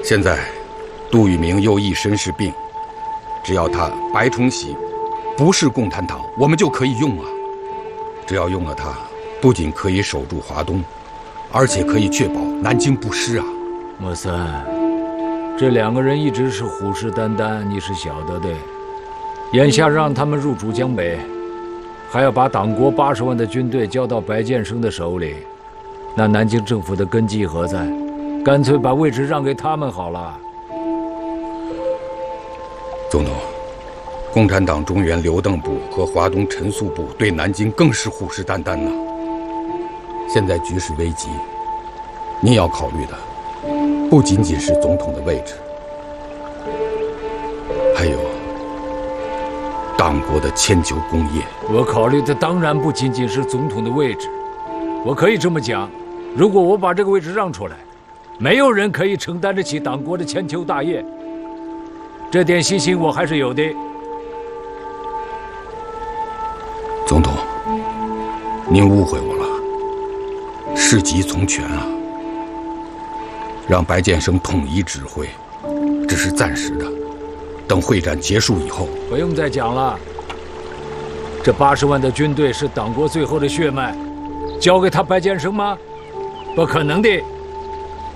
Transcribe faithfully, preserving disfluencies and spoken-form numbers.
现在，杜聿明又一身是病，只要他白崇禧不是共产党，我们就可以用啊。只要用了他，不仅可以守住华东，而且可以确保南京不失啊。 莫三，这两个人一直是虎视眈眈，你是晓得的。眼下让他们入主江北，还要把党国八十万的军队交到白建生的手里，那南京政府的根基何在？干脆把位置让给他们好了。 总统，共产党中原刘邓部和华东陈粟部对南京更是虎视眈眈呢。现在局势危急，你要考虑的不仅仅是总统的位置，还有党国的千秋功业。 我考虑的当然不仅仅是总统的位置，我可以这么讲，如果我把这个位置让出来，没有人可以承担得起党国的千秋大业，这点信心我还是有的。 总统，您误会我了，事急从权啊。让白建生统一指挥，只是暂时的，等会战结束以后， 不用再讲了。这八十万的军队是党国最后的血脉，交给他白建生吗？不可能的。